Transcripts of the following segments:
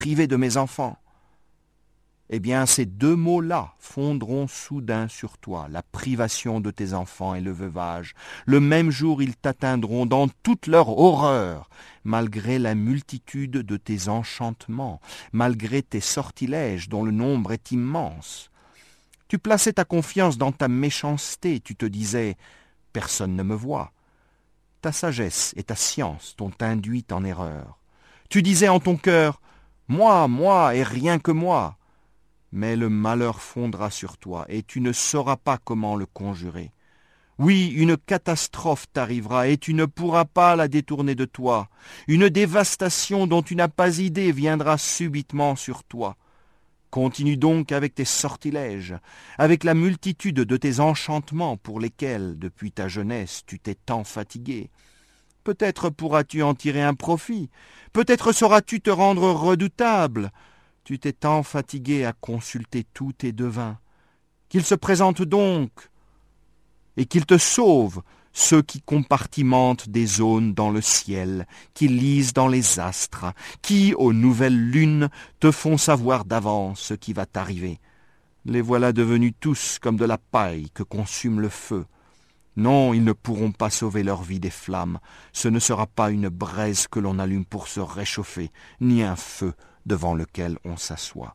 priver de mes enfants. Eh bien, ces deux mots-là fondront soudain sur toi, la privation de tes enfants et le veuvage. Le même jour, ils t'atteindront dans toute leur horreur, malgré la multitude de tes enchantements, malgré tes sortilèges dont le nombre est immense. Tu plaçais ta confiance dans ta méchanceté, tu te disais « personne ne me voit ». Ta sagesse et ta science t'ont induit en erreur. Tu disais en ton cœur « moi et rien que moi ». Mais le malheur fondra sur toi, et tu ne sauras pas comment le conjurer. Oui, une catastrophe t'arrivera, et tu ne pourras pas la détourner de toi. Une dévastation dont tu n'as pas idée viendra subitement sur toi. Continue donc avec tes sortilèges, avec la multitude de tes enchantements pour lesquels, depuis ta jeunesse, tu t'es tant fatigué. Peut-être pourras-tu en tirer un profit, peut-être sauras-tu te rendre redoutable. Tu t'es tant fatigué à consulter tous tes devins. Qu'ils se présentent donc, et qu'ils te sauvent, ceux qui compartimentent des zones dans le ciel, qui lisent dans les astres, qui, aux nouvelles lunes, te font savoir d'avance ce qui va t'arriver. Les voilà devenus tous comme de la paille que consume le feu. Non, ils ne pourront pas sauver leur vie des flammes. Ce ne sera pas une braise que l'on allume pour se réchauffer, ni un feu devant lequel on s'assoit.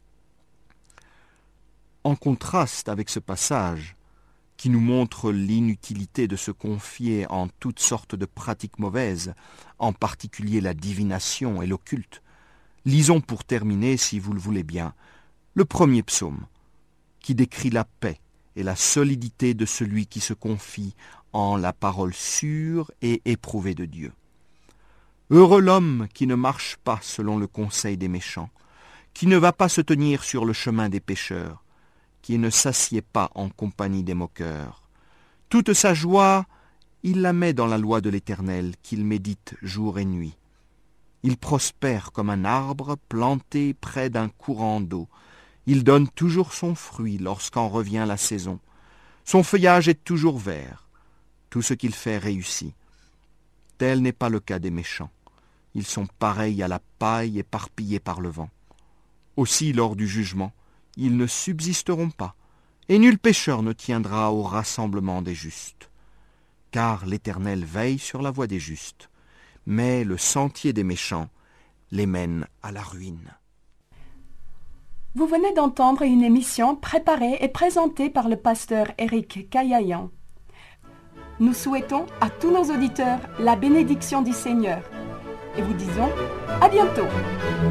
En contraste avec ce passage, qui nous montre l'inutilité de se confier en toutes sortes de pratiques mauvaises, en particulier la divination et l'occulte, lisons pour terminer, si vous le voulez bien, le premier psaume, qui décrit la paix et la solidité de celui qui se confie en la parole sûre et éprouvée de Dieu. Heureux l'homme qui ne marche pas selon le conseil des méchants, qui ne va pas se tenir sur le chemin des pécheurs, qui ne s'assied pas en compagnie des moqueurs. Toute sa joie, il la met dans la loi de l'Éternel, qu'il médite jour et nuit. Il prospère comme un arbre planté près d'un courant d'eau. Il donne toujours son fruit lorsqu'en revient la saison. Son feuillage est toujours vert. Tout ce qu'il fait réussit. Tel n'est pas le cas des méchants. Ils sont pareils à la paille éparpillée par le vent. Aussi, lors du jugement, ils ne subsisteront pas, et nul pécheur ne tiendra au rassemblement des justes. Car l'Éternel veille sur la voie des justes, mais le sentier des méchants les mène à la ruine. Vous venez d'entendre une émission préparée et présentée par le pasteur Éric Caillayan. Nous souhaitons à tous nos auditeurs la bénédiction du Seigneur et vous disons à bientôt.